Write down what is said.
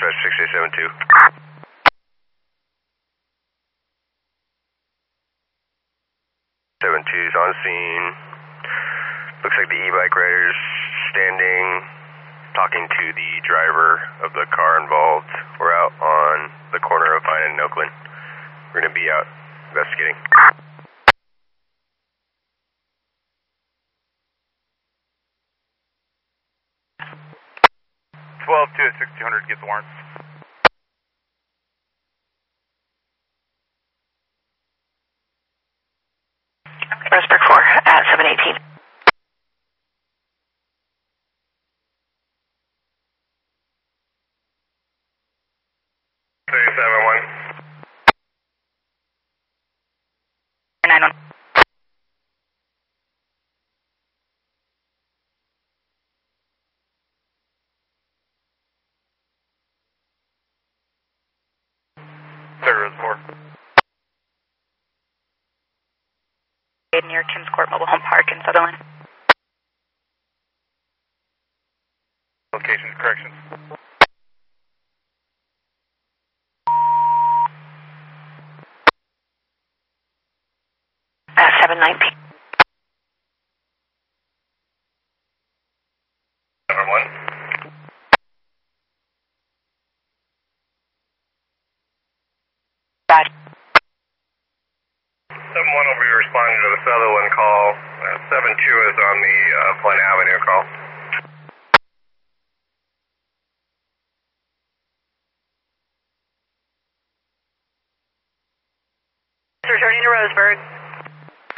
dispatch 6872. 72's on scene. Looks like the e-bike rider's standing, talking to the driver of the car involved. We're out on the corner of Vine and Oakland. We're going to be out investigating. 12 to 6200, get the warrant. Roseburg 4 at 718. Near Kim's Court Mobile Home Park in Sutherland. Location corrections. At 719. 7-1. Bad. 7-1 will be responding to the Sutherland call. 7-2 is on the Flint Avenue call.